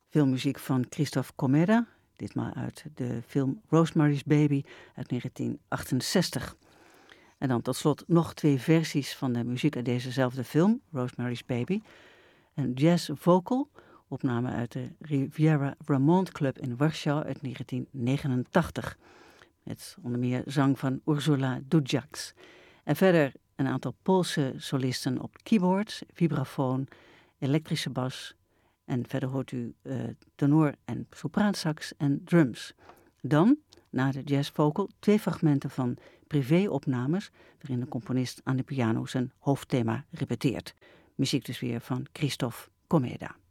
Filmmuziek van Christophe Comeda, ditmaal uit de film Rosemary's Baby uit 1968. En dan tot slot nog 2 versies van de muziek uit dezezelfde film, Rosemary's Baby. Een jazz vocal, opname uit de Riviera Ramont Club in Warschau uit 1989. Met onder meer zang van Ursula Dudjaks. En verder een aantal Poolse solisten op keyboards, vibrafoon, elektrische bas. En verder hoort u tenor- en sopraansax en drums. Dan, na de jazzvocal, 2 fragmenten van privéopnames, waarin de componist aan de piano zijn hoofdthema repeteert. Muziek dus weer van Christophe Comeda.